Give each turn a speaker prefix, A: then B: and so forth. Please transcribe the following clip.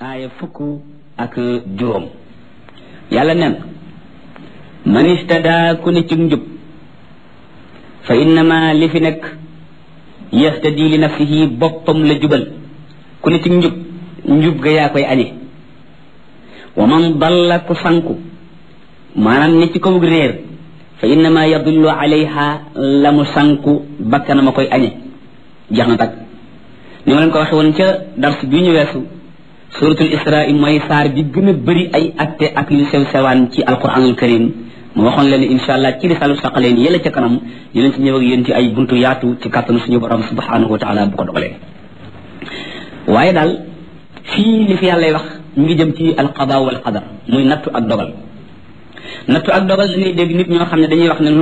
A: aaya fukk ak juróom yàlla nen man istada ku ne ci njub fa innama li fi nekk yahtadi li nafsihi boppam la jubal ku ne ci njub ga yaa koy añe wa man dalla ku sanku maanaam ne ci kaw réer fa innama yadullu alayha la mu sanku bakkana ma koy añe jeex na tak ni ma leen ko waxe woon ca dars bi ñu weesu suratul isra mooy saar bi gën a bëri ay atte ak yu sew sewaan ci alquranul karim mu waxoon leen insha allah ci risaalu saqaleen yëla ca kanam dinañ ci ñëw ak yéen ci ay buntu yaatu ci kàttanu suñu borom subhanahu wa taala bu ko dogalee waaye daal fii li fi yàllay wax ñu ngi jëm ci alqada wal qadar muy nattu ak dogal dañuy dégg nit ñoo xam ne dañuy wax ne